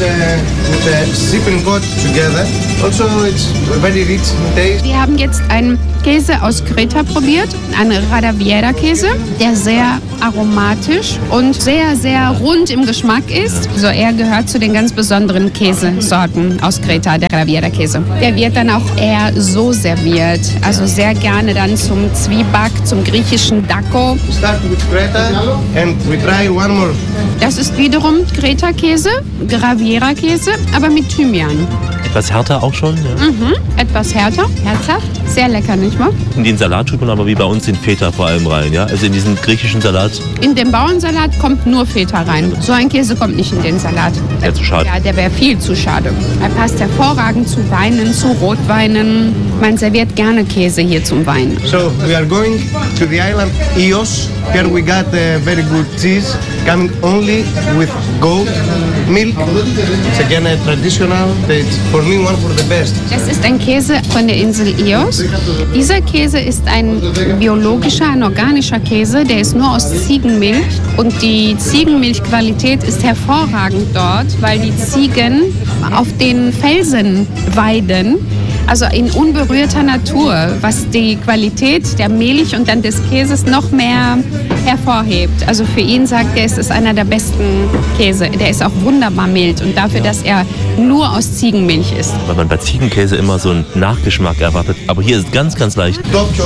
with a apricot together. Also, it's very rich in taste. Wir haben jetzt einen Käse aus Kreta probiert, einen Radaviera-Käse, der sehr aromatisch und sehr, sehr rund im Geschmack ist. Also er gehört zu den ganz besonderen Käsesorten aus Kreta, der Radaviera-Käse. Der wird dann auch eher so serviert, also sehr gerne dann zum Zwieback, zum griechischen Dako. We start with Kreta and we try one more. Das ist wiederum Kreta-Käse, Radaviera-Käse, aber mit Thymian. Etwas härter auch schon? Ja. Etwas härter, herzhaft, sehr lecker, nicht wahr? In den Salat tut man aber wie bei uns den Feta vor allem rein, ja? Also in diesen griechischen Salat. In den Bauernsalat kommt nur Feta rein. So ein Käse kommt nicht in den Salat. Wäre zu schade. Ja, der wäre viel zu schade. Er passt hervorragend zu Weinen, zu Rotweinen. Man serviert gerne Käse hier zum Wein. So we are going to the island Ios. Here we got a very good cheese coming only with goat milk. It's again a traditional. It's for me one for the best. Das ist ein Käse von der Insel Ios. Dieser Käse ist ein biologischer, ein organischer Käse. Der ist nur aus Ziegenmilch. Und die Ziegenmilchqualität ist hervorragend dort, weil die Ziegen auf den Felsen weiden. Also in unberührter Natur, was die Qualität der Milch und dann des Käses noch mehr hervorhebt. Also für ihn sagt er, es ist einer der besten Käse. Der ist auch wunderbar mild und dafür, dass er nur aus Ziegenmilch ist. Weil man bei Ziegenkäse immer so einen Nachgeschmack erwartet. Aber hier ist ganz, ganz leicht.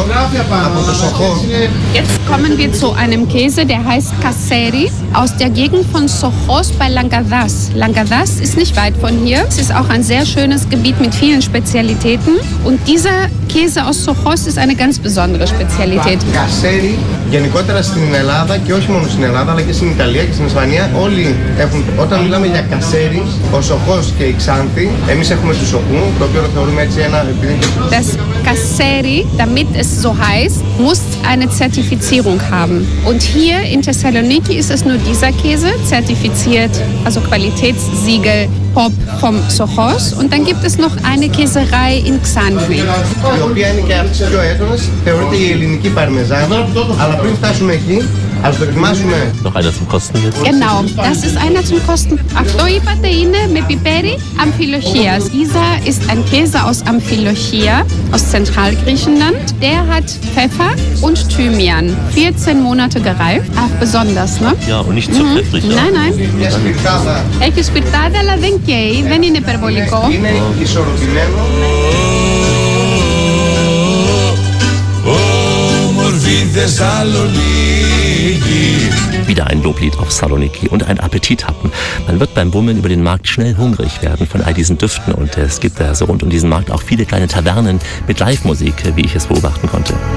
Jetzt kommen wir zu einem Käse, der heißt Kasseri, aus der Gegend von Sochos bei Langadas. Langadas ist nicht weit von hier. Es ist auch ein sehr schönes Gebiet mit vielen Spezialitäten. Und dieser Käse aus Sochos ist eine ganz besondere Spezialität. Kassέρι, γενικότερα στην Ελλάδα και όχι μόνο στην Ελλάδα, αλλά και στην Ιταλία και στην Ισπανία, όλοι έχουν, όταν μιλάμε για κασέρι, ο Σοχός και η Ξάνθη, εμείς έχουμε του Σοχού, το οποίο το θεωρούμε έτσι ένα... Das Kasseri, damit es so heißt, muss eine Zertifizierung haben. Und hier in Thessaloniki ist es nur dieser Käse, zertifiziert, also Qualitätssiegel Pop vom Sochos. Und dann gibt es noch eine Käserei in Xanthi. Η οποία είναι και από τις πιο έντονες, θεωρείται η ελληνική παρμεζάνα, αλλά πριν φτάσουμε εκεί, ας δοκιμάσουμε. Noch einer zum Kosten jetzt? Genau, das ist einer zum Kosten. Αυτό είπατε είναι με πιπέρι Amphilochias. Dieser ist ein Käse aus Amphilochia, aus Zentralgriechenland. Der hat Pfeffer und Thymian. 14 Monate gereift. Auch besonders, ne? Ja, und nicht zu pfeffrig. Ja. Nein, nein. Μια σπιρτάδα. Έχει σπιρτάδα, αλλά δεν καίει, δεν είναι υπερβολικό. Είναι ισορροπημένο. Wieder ein Loblied auf Saloniki und einen Appetit hatten. Man wird beim Bummeln über den Markt schnell hungrig werden von all diesen Düften und es gibt da so rund um diesen Markt auch viele kleine Tavernen mit Live-Musik, wie ich es beobachten konnte.